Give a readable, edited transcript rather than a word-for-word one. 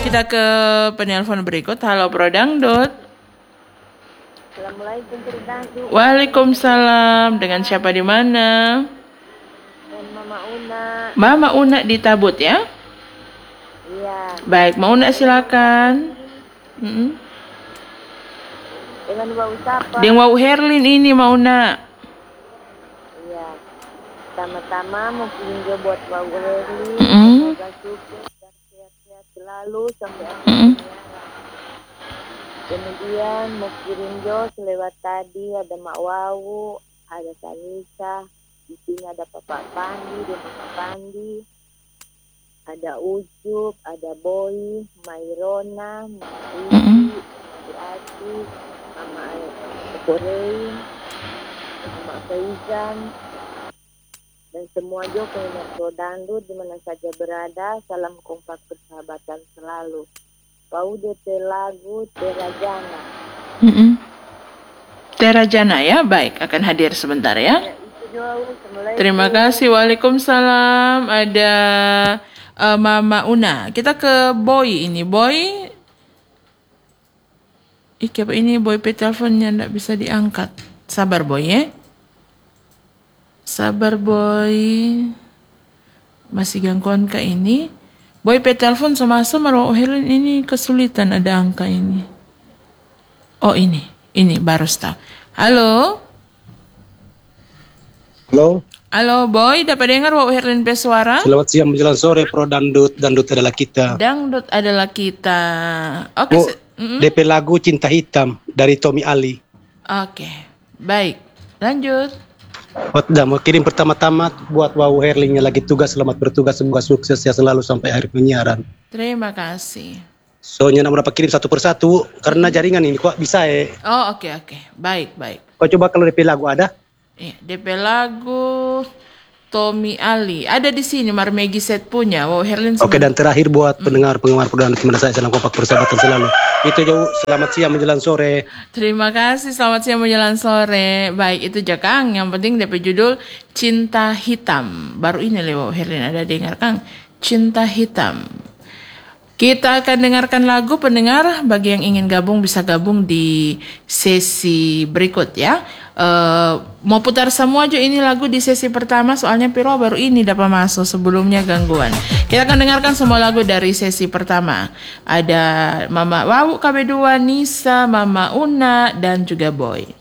kita ke penelpon berikut. Halo Bro Dangdut. Assalamualaikum Bro Dangdut. Waalaikumsalam. Dengan siapa di mana? Dan Mama Una. Mama Una di Tabut ya? Iya. Baik, Mama Una silakan. Dengan Wau siapa? Dengan Wau Herlin ini Mama Una. Iya. Pertama-tama mau kirim jo buat Wau Herlin. Semoga sukses dan sehat-sehat selalu sampai akhir. Kemudian mau kirim jo selewat tadi ada Mak Wau, ada Tanisa, di sini ada Papa Pandi dan Mama Pandi, ada Ucup, ada Boy, Mairona, Mak Ati, Mama Korein, Mama Faizan, dan semua jo pendengar Bro Dangdut di mana saja berada. Salam kompak persahabatan selalu. Wau DP lagu Terajana. Terajana ya, baik, akan hadir sebentar ya. Terima kasih. Waalaikumsalam. Ada Mama Una. Kita ke Boy ini. Boy. Ini Boy teleponnya enggak bisa diangkat. Sabar Boy ya. Sabar Boy. Masih gangguan kah ini? Boy telepon sama-sama Helen ini kesulitan ada angka ini. Oh ini baru start. Halo. Halo. Halo Boy, dapat dengar Helen suara? Selamat siang menjelang sore Pro Dangdut. Dangdut adalah kita. Dangdut adalah kita. Oke. DP lagu Cinta Hitam dari Tommy Ali. Oke, baik. Lanjut. Mau kirim pertama-tama buat Wau Herling yang lagi tugas, selamat bertugas, semoga sukses ya selalu sampai akhir penyiaran. Terima kasih. Soalnya nak berapa kirim satu persatu karena jaringan ini kok bisa ya. Oh oke. Baik. Kau coba kalau DP lagu ada? Iya, DP lagu Tommy Ali ada di sini. Marmegi set punya. Wow Herlin. Oke, dan terakhir buat penggemar Pro Dangdut saya salam kompak persahabatan selalu. Itu jauh. Selamat siang menjelang sore. Terima kasih. Selamat siang menjelang sore. Baik, itu Kang. Yang penting DP judul Cinta Hitam. Baru ini Wow Herlin ada dengar Kang. Cinta Hitam. Kita akan dengarkan lagu pendengar. Bagi yang ingin gabung bisa gabung di sesi berikut ya. Mau putar semua aja ini lagu di sesi pertama soalnya Piro baru ini dapat masuk sebelumnya gangguan. Kita akan dengarkan semua lagu dari sesi pertama. Ada Mama Wau KB2, Nisa, Mama Una dan juga Boy.